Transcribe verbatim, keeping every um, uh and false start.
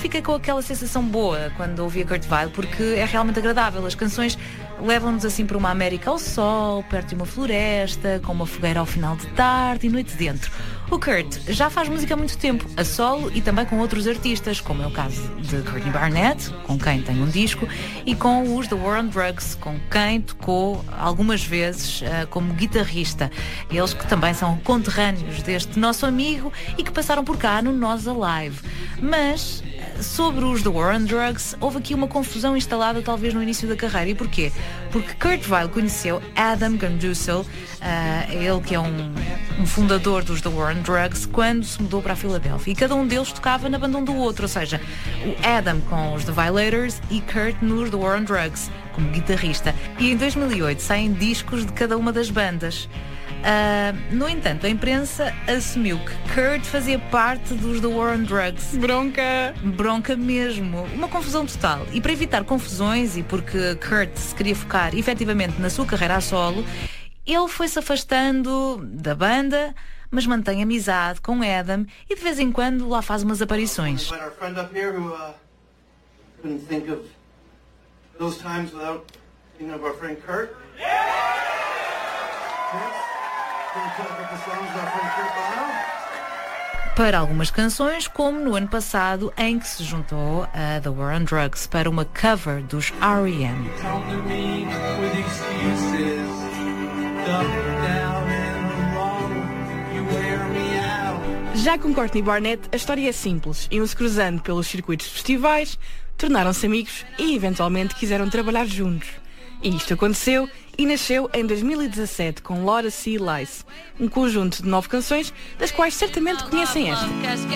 fiquei com aquela sensação boa quando ouvi a Kurt Weill, porque é realmente agradável. As canções levam-nos assim para uma América ao sol, perto de uma floresta, com uma fogueira ao final de tarde e noite dentro. O Kurt já faz música há muito tempo, a solo e também com outros artistas, como é o caso de Courtney Barnett, com quem tem um disco, e com os The War on Drugs, com quem tocou algumas vezes uh, como guitarrista. Eles que também são conterrâneos deste nosso amigo e que passaram por cá no Nós Alive. Mas sobre os The War on Drugs, houve aqui uma confusão instalada talvez no início da carreira. E porquê? Porque Kurt Weill conheceu Adam Gundusel, uh, ele que é um, um fundador dos The War on Drugs, quando se mudou para a Filadélfia. E cada um deles tocava na banda um do outro, ou seja, o Adam com os The Violators e Kurt nos The War on Drugs, como guitarrista. E em dois mil e oito saem discos de cada uma das bandas. Uh, no entanto, a imprensa assumiu que Kurt fazia parte dos The War on Drugs. Bronca! Bronca mesmo. Uma confusão total. E para evitar confusões, e porque Kurt se queria focar efetivamente na sua carreira a solo, ele foi-se afastando da banda, mas mantém amizade com Adam e de vez em quando lá faz umas aparições. Para algumas canções, como no ano passado, em que se juntou a The War on Drugs para uma cover dos R E M. Já com Courtney Barnett, a história é simples. Iam-se cruzando pelos circuitos de festivais, tornaram-se amigos e eventualmente quiseram trabalhar juntos. E isto aconteceu e nasceu em dois mil e dezassete com Laura C. Lice, um conjunto de nove canções, das quais certamente conhecem esta.